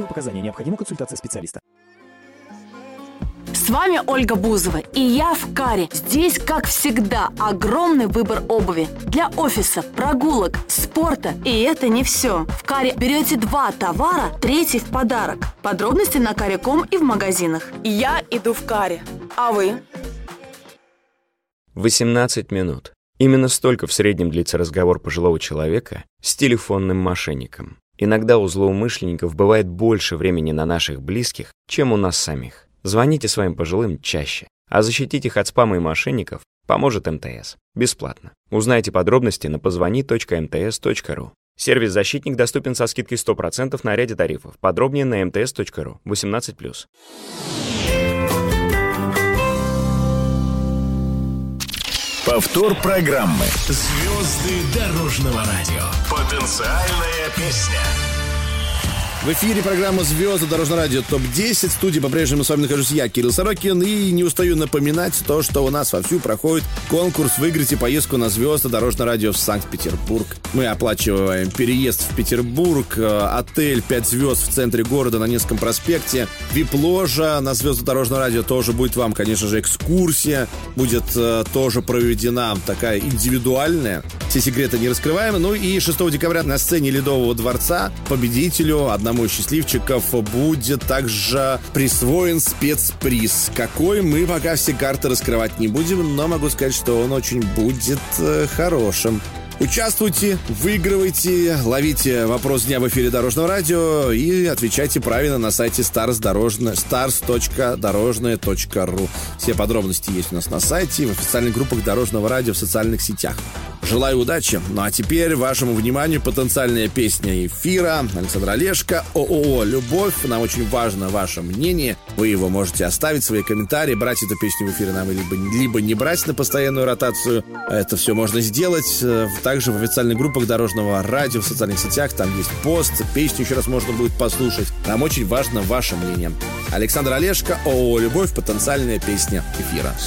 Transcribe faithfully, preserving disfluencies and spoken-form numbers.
противопоказания. Необходима консультация специалиста. С вами Ольга Бузова, и я в Каре. Здесь, как всегда, огромный выбор обуви для офиса, прогулок, спорта. И это не все. В Каре берете два товара, третий в подарок. Подробности на каре точка ком и в магазинах. Я иду в Каре. А вы? восемнадцать минут. Именно столько в среднем длится разговор пожилого человека с телефонным мошенником. Иногда у злоумышленников бывает больше времени на наших близких, чем у нас самих. Звоните своим пожилым чаще, а защитить их от спама и мошенников поможет эм тэ эс. Бесплатно. Узнайте подробности на позвони точка эм тэ эс точка ру. Сервис «Защитник» доступен со скидкой сто процентов на ряде тарифов. Подробнее на эм тэ эс точка ру. восемнадцать плюс. Повтор программы «Звезды дорожного радио». Потенциальная песня. В эфире программа «Звезды дорожного радио» топ десять. В студии по-прежнему с вами нахожусь я, Кирилл Сорокин. И не устаю напоминать то, что у нас вовсю проходит конкурс «Выиграйте поездку на «Звезды дорожного радио» в Санкт-Петербург». Мы оплачиваем переезд в Петербург, отель пять звезд в центре города на Невском проспекте, вип-ложа на «Звезды дорожного радио». Тоже будет вам, конечно же, экскурсия. Будет тоже проведена такая индивидуальная. Все секреты не раскрываем. Ну и шестого декабря на сцене Ледового дворца победителю, одному из счастливчиков, будет также присвоен спецприз. Какой, мы пока все карты раскрывать не будем, но могу сказать, что он очень будет э, хорошим. Участвуйте, выигрывайте, ловите вопрос дня в эфире Дорожного радио и отвечайте правильно на сайте старс точка дорожное точка ру. Все подробности есть у нас на сайте, в официальных группах Дорожного радио, в социальных сетях. Желаю удачи. Ну а теперь вашему вниманию потенциальная песня эфира. Александр Олешко, ООО «Любовь». Нам очень важно ваше мнение. Вы его можете оставить, свои комментарии, брать эту песню в эфир нам либо, либо не брать на постоянную ротацию. Это все можно сделать также в официальных группах Дорожного радио, в социальных сетях. Там есть пост, песню еще раз можно будет послушать. Нам очень важно ваше мнение. Александр Олешко, ООО «Любовь», потенциальная песня эфира.